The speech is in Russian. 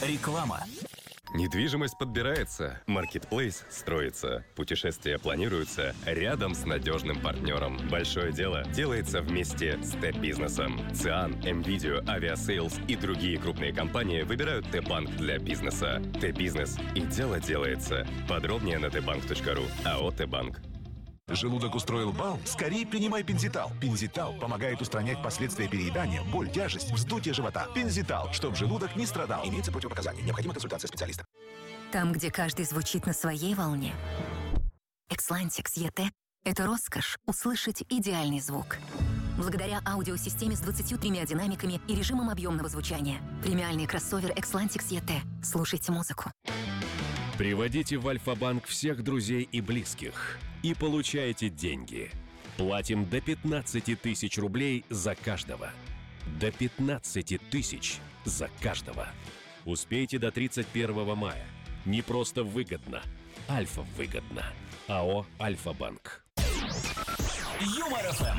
Реклама. Недвижимость подбирается, маркетплейс строится, путешествия планируются рядом с надежным партнером. Большое дело делается вместе с Т-бизнесом. ЦИАН, МВидео, Авиасейлс и другие крупные компании выбирают Т-банк для бизнеса. Т-бизнес, и дело делается. Подробнее на tbank.ru. АО «Т-банк». Желудок устроил бал? Скорее принимай Пензитал. Пензитал помогает устранять последствия переедания, боль, тяжесть, вздутие живота. Пензитал, чтоб желудок не страдал. Имеется противопоказания. Необходима консультация специалиста. Там, где каждый звучит на своей волне. Xlantix ET — это роскошь услышать идеальный звук. Благодаря аудиосистеме с 23 динамиками и режимом объемного звучания. Премиальный кроссовер Xlantix ET. Слушайте музыку. Приводите в Альфа-банк всех друзей и близких и получайте деньги. Платим до 15 тысяч рублей за каждого. До 15 тысяч за каждого. Успейте до 31 мая. Не просто выгодно. Альфа выгодно. АО «Альфа-банк». Юмор ФМ.